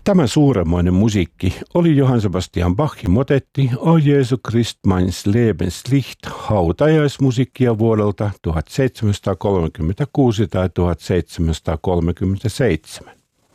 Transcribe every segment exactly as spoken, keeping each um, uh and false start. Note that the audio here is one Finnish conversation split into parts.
Tämä suuremmoinen musiikki oli Johann Sebastian Bachin motetti O Jesu Christ meines Lebens Licht hautajaismusiikkia vuodelta tuhatseitsemänsataakolmekymmentäkuusi tai tuhatseitsemänsataakolmekymmentäseitsemän.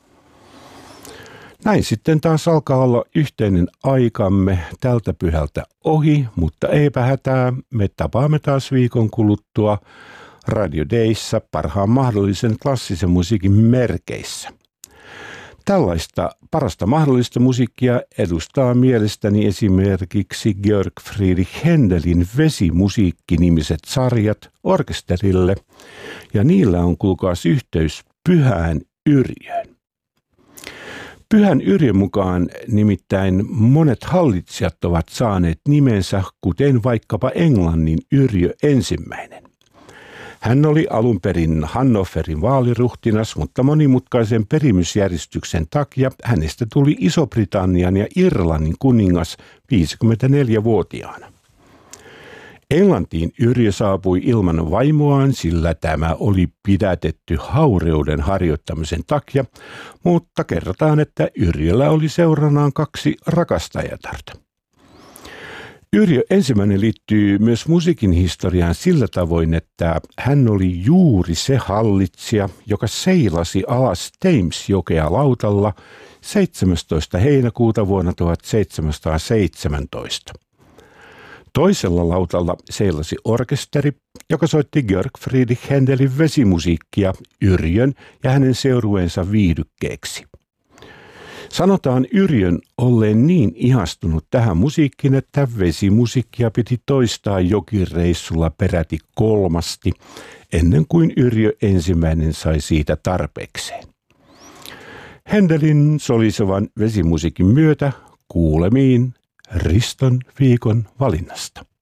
Näin sitten taas alkaa olla yhteinen aikamme tältä pyhältä ohi, mutta eipä hätää, me tapaamme taas viikon kuluttua Radio Dayssa parhaan mahdollisen klassisen musiikin merkeissä. Tällaista parasta mahdollista musiikkia edustaa mielestäni esimerkiksi Georg Friedrich Händelin Vesimusiikki-nimiset sarjat orkesterille, ja niillä on kuulkaas yhteys Pyhään Yrjöön. Pyhän Yrjön mukaan nimittäin monet hallitsijat ovat saaneet nimensä, kuten vaikkapa Englannin Yrjö ensimmäinen. Hän oli alun perin Hannoverin vaaliruhtinas, mutta monimutkaisen perimysjärjestyksen takia hänestä tuli Iso-Britannian ja Irlannin kuningas viisikymmentäneljävuotiaana. Englantiin Yrjö saapui ilman vaimoaan, sillä tämä oli pidätetty haureuden harjoittamisen takia, mutta kerrotaan, että Yrjöllä oli seuranaan kaksi rakastajatarta. Yrjö ensimmäinen liittyy myös musiikin historiaan sillä tavoin, että hän oli juuri se hallitsija, joka seilasi alas Thamesjokea lautalla seitsemästoista heinäkuuta vuonna tuhatseitsemänsataaseitsemäntoista. Toisella lautalla seilasi orkesteri, joka soitti Georg Friedrich Händelin vesimusiikkia Yrjön ja hänen seurueensa viihdykkeeksi. Sanotaan Yrjön olleen niin ihastunut tähän musiikkiin, että vesimusiikkia piti toistaa jokireissulla peräti kolmasti, ennen kuin Yrjö ensimmäinen sai siitä tarpeekseen. Händelin solisevan vesimusiikin myötä kuulemiin Riston viikon valinnasta.